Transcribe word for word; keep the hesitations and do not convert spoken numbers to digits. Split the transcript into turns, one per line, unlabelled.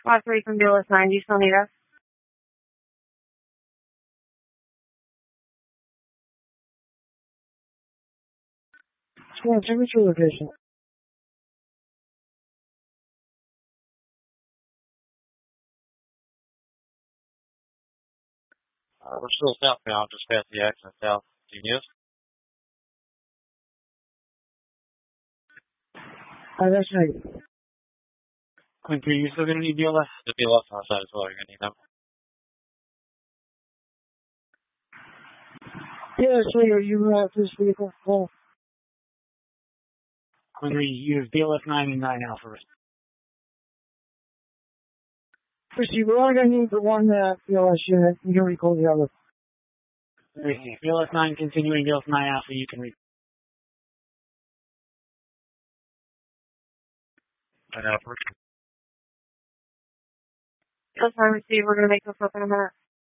Squad three from B L S nine, do you still need us?
Squad two, what's your location?
Uh, we're still southbound, just past the exit south. Do you need us?
Uh, that's right.
Queen three, you still gonna need B L S?
The B L S on our side as well, you're gonna need them.
Yeah, so are you uh, this vehicle? Oh,
Queen three, use B L S nine and nine Alpha.
Chrissy, we're only going to need the one uh, B L S unit. You can recall the other.
B L S nine continuing, B L S nine Alpha, you can read.
And, uh,
B L S nine received, we're going to make this up in a minute.